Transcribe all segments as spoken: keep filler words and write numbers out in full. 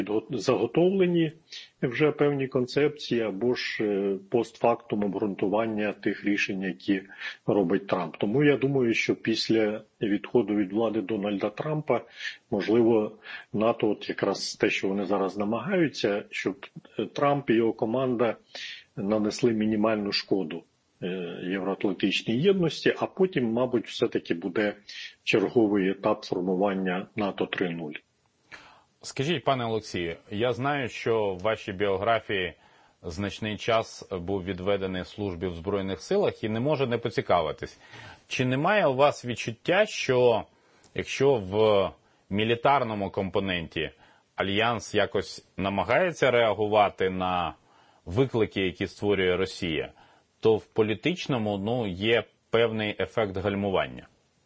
заготовлені вже певні концепції, або ж постфактум обґрунтування тих рішень, які робить Трамп. Тому я думаю, що після відходу від влади Дональда Трампа, можливо, НАТО, от якраз те, що вони зараз намагаються, щоб Трамп і його команда нанесли мінімальну шкоду євроатлантичній єдності, а потім, мабуть, все-таки буде черговий етап формування НАТО три нуль. Скажіть, пане Олексію, я знаю, що в вашій біографії значний час був відведений службі в Збройних силах і не можу не поцікавитись. Чи немає у вас відчуття, що якщо в мілітарному компоненті Альянс якось намагається реагувати на виклики, які створює Росія, то в політичному, ну, є певний ефект гальмування?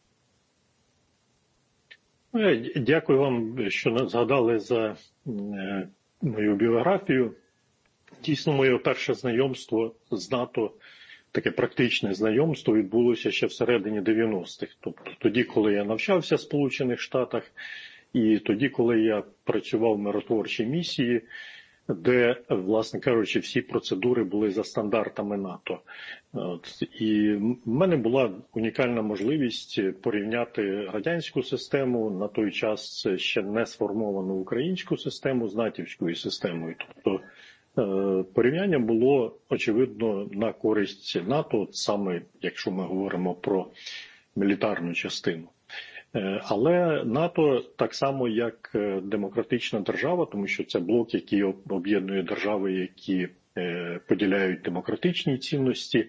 Дякую вам, що згадали за мою біографію. Дійсно, моє перше знайомство з НАТО, таке практичне знайомство, відбулося ще всередині дев'яностих. Тобто тоді, коли я навчався в Сполучених Штатах, і тоді, коли я працював в миротворчій місії, де, власне кажучи, всі процедури були за стандартами НАТО. От. І в мене була унікальна можливість порівняти радянську систему, на той час ще не сформовану українську систему з натівською системою. Тобто порівняння було, очевидно, на користь НАТО, саме якщо ми говоримо про мілітарну частину. Але НАТО так само, як демократична держава, тому що це блок, який об'єднує держави, які поділяють демократичні цінності,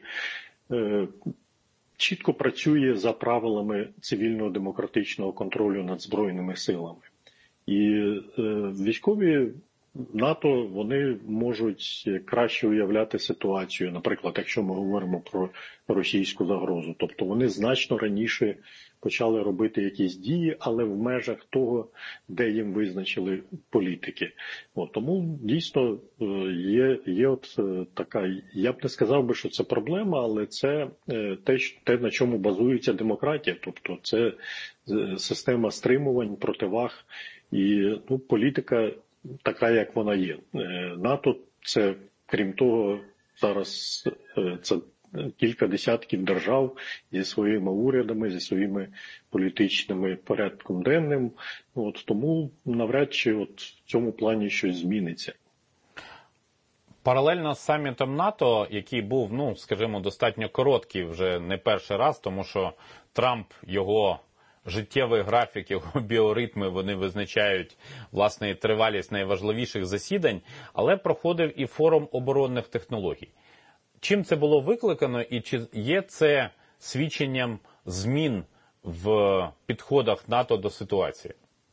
чітко працює за правилами цивільного демократичного контролю над збройними силами. І військові НАТО, вони можуть краще уявляти ситуацію, наприклад, якщо ми говоримо про російську загрозу. Тобто вони значно раніше почали робити якісь дії, але в межах того, де їм визначили політики. От, тому дійсно є, є от така, я б не сказав би, що це проблема, але це те, те, на чому базується демократія. Тобто це система стримувань, противаг і ну, політика така, як вона є. НАТО – це, крім того, зараз це кілька десятків держав зі своїми урядами, зі своїми політичними порядком денним. От, тому навряд чи от в цьому плані щось зміниться. Паралельно з самітом НАТО, який був, ну, скажімо, достатньо короткий вже не перший раз, тому що Трамп, його життєвий графік, його біоритми, вони визначають, власне, тривалість найважливіших засідань, але проходив і форум оборонних технологій. Чим це було викликано і чи є це свідченням змін в підходах НАТО до ситуації?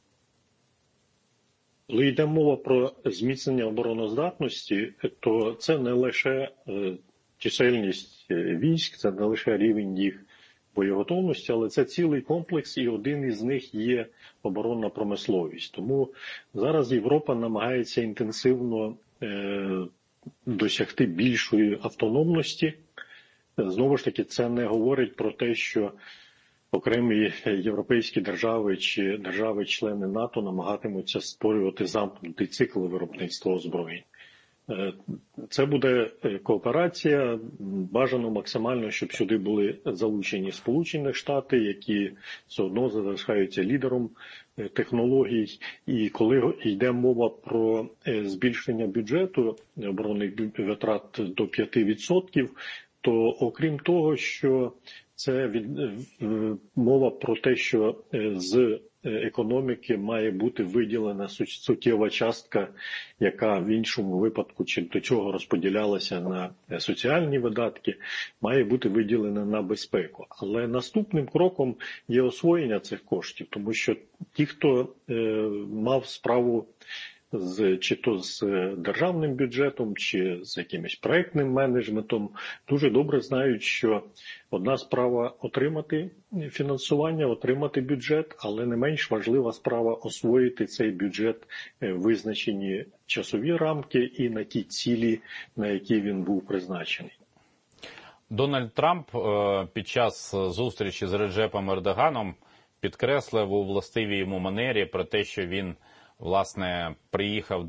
Коли йде мова про зміцнення обороноздатності, то це не лише чисельність військ, це не лише рівень їх боєготовності, але це цілий комплекс, і один із них є оборонна промисловість. Тому зараз Європа намагається інтенсивно е, досягти більшої автономності. Знову ж таки, це не говорить про те, що окремі європейські держави чи держави-члени НАТО намагатимуться створювати замкнутий цикл виробництва озброєнь. Це буде кооперація, бажано максимально, щоб сюди були залучені Сполучені Штати, які все одно залишаються лідером технологій. І коли йде мова про збільшення бюджету оборонних витрат до п'яти відсотків, то окрім того, що це від, мова про те, що з економіки має бути виділена суттєва частка, яка в іншому випадку чи до чого розподілялася на соціальні видатки, має бути виділена на безпеку. Але наступним кроком є освоєння цих коштів, тому що ті, хто е, мав справу з, чи то з державним бюджетом, чи з якимось проектним менеджментом, дуже добре знають, що одна справа отримати фінансування, отримати бюджет, але не менш важлива справа освоїти цей бюджет в визначені часові рамки і на ті цілі, на які він був призначений. Дональд Трамп під час зустрічі з Реджепом Ердоганом підкреслив у властивій йому манері про те, що він, власне, приїхав